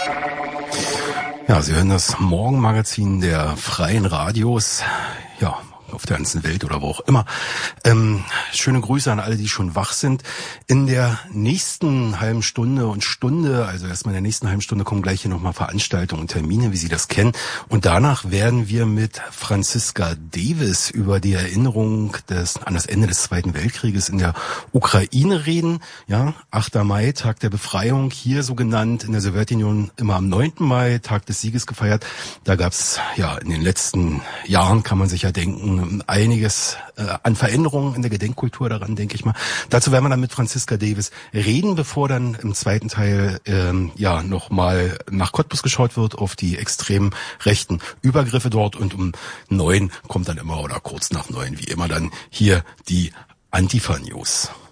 Ja, Sie hören das Morgenmagazin der Freien Radios, ja, auf der ganzen Welt oder wo auch immer. Schöne Grüße an alle, die schon wach sind. In der nächsten halben Stunde, also erstmal in der nächsten halben Stunde kommen gleich hier nochmal Veranstaltungen und Termine, wie Sie das kennen. Und danach werden wir mit Franziska Davis über die Erinnerung an das Ende des Zweiten Weltkrieges in der Ukraine reden. Ja, 8. Mai, Tag der Befreiung, hier so genannt, in der Sowjetunion immer am 9. Mai, Tag des Sieges gefeiert. Da gab's ja in den letzten Jahren, kann man sich ja denken, einiges an Veränderungen in der Gedenkkultur daran, denke ich mal. Dazu werden wir dann mit Franziska Davis reden, bevor dann im zweiten Teil nochmal nach Cottbus geschaut wird, auf die extrem rechten Übergriffe dort. Und um 9 kommt dann immer, oder kurz nach 9, wie immer, dann hier die Antifa-News.